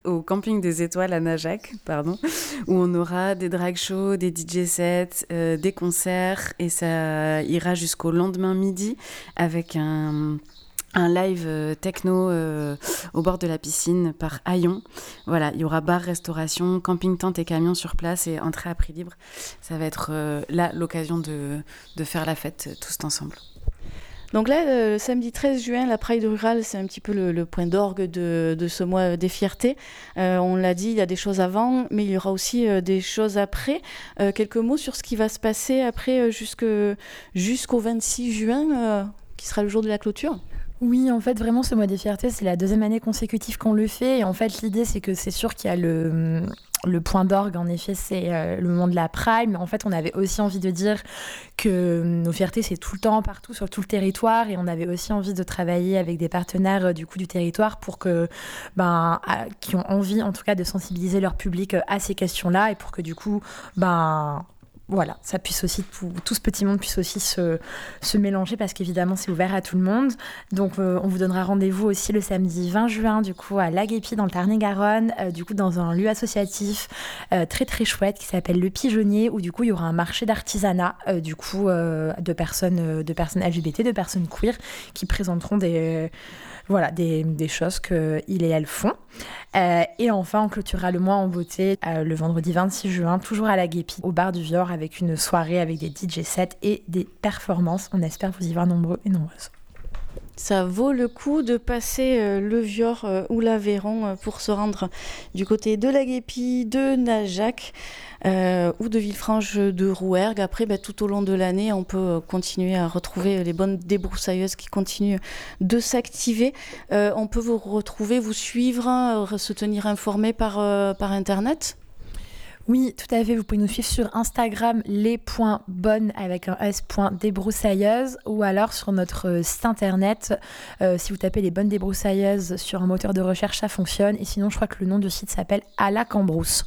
au camping des Étoiles à Najac, pardon, où on aura des drag shows, des DJ sets, des concerts, et ça ira jusqu'au lendemain midi avec un live techno au bord de la piscine par Aion. Voilà, il y aura bar, restauration, camping, tente et camion sur place et entrée à prix libre. Ça va être là l'occasion de faire la fête tous ensemble. Donc là, samedi 13 juin, la Pride rurale, c'est un petit peu le point d'orgue de ce mois des fiertés. On l'a dit, il y a des choses avant, mais il y aura aussi des choses après. Quelques mots sur ce qui va se passer après jusqu'au 26 juin, qui sera le jour de la clôture. Oui, en fait, vraiment, ce mois des fiertés, c'est la 2e année consécutive qu'on le fait. Et en fait, l'idée, c'est que c'est sûr qu'il y a le point d'orgue, en effet, c'est le moment de la Pride. Mais en fait, on avait aussi envie de dire que nos fiertés, c'est tout le temps, partout, sur tout le territoire. Et on avait aussi envie de travailler avec des partenaires du territoire pour que, qui ont envie, en tout cas, de sensibiliser leur public à ces questions-là. Et pour que, du coup, voilà, ça puisse aussi, tout ce petit monde puisse aussi se mélanger parce qu'évidemment, c'est ouvert à tout le monde. Donc, on vous donnera rendez-vous aussi le samedi 20 juin, du coup, à La Guépie, dans le Tarn-et-Garonne, du coup, dans un lieu associatif très, très chouette qui s'appelle Le Pigeonnier, où, du coup, il y aura un marché d'artisanat, de personnes LGBT, de personnes queer, qui présenteront des choses qu'ils et elles font. Et enfin, on clôturera le mois en beauté le vendredi 26 juin, toujours à La Guépie, au bar du Vior, avec une soirée avec des DJ sets et des performances. On espère vous y voir nombreux et nombreuses. Ça vaut le coup de passer le Vior ou l'Aveyron pour se rendre du côté de La Guépie, de Najac ou de Villefranche de Rouergue. Après, tout au long de l'année, on peut continuer à retrouver les bonnes débroussailleuses qui continuent de s'activer. On peut vous retrouver, vous suivre, se tenir informé par Internet. Oui, tout à fait. Vous pouvez nous suivre sur Instagram, les.bonnes avec un s.débroussailleuse, ou alors sur notre site internet. Si vous tapez les bonnes débroussailleuses sur un moteur de recherche, ça fonctionne. Et sinon, je crois que le nom du site s'appelle À la Cambrousse.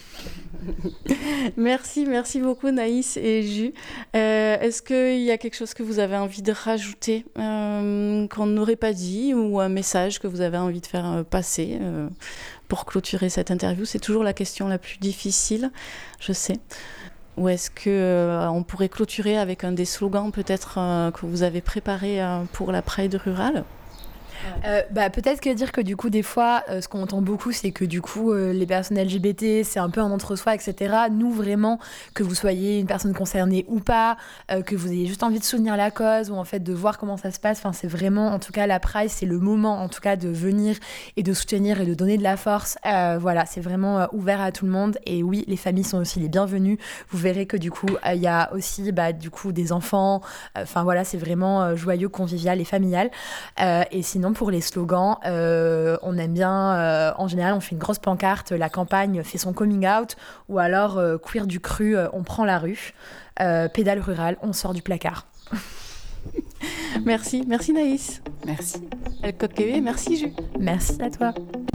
Merci beaucoup Naïs et Ju. Est-ce qu'il y a quelque chose que vous avez envie de rajouter qu'on n'aurait pas dit, ou un message que vous avez envie de faire passer pour clôturer cette interview? C'est toujours la question la plus difficile, je sais. Ou est-ce qu'on pourrait clôturer avec un des slogans peut-être que vous avez préparé pour la Pride rurale? Peut-être que dire que du coup des fois ce qu'on entend beaucoup, c'est que du coup les personnes LGBT c'est un peu un entre-soi, etc. Nous vraiment, que vous soyez une personne concernée ou pas, que vous ayez juste envie de soutenir la cause ou en fait de voir comment ça se passe, enfin c'est vraiment, en tout cas la Pride, c'est le moment en tout cas de venir et de soutenir et de donner de la force. Voilà, c'est vraiment ouvert à tout le monde. Et oui, les familles sont aussi les bienvenues. Vous verrez que du coup il y a aussi du coup des enfants, enfin voilà, c'est vraiment joyeux, convivial et familial. Et sinon pour les slogans, on aime bien, en général, on fait une grosse pancarte, la campagne fait son coming out, ou alors queer du cru, on prend la rue, pédale rurale, on sort du placard. Merci Naïs. Merci. El Coquet, merci Ju. Merci à toi.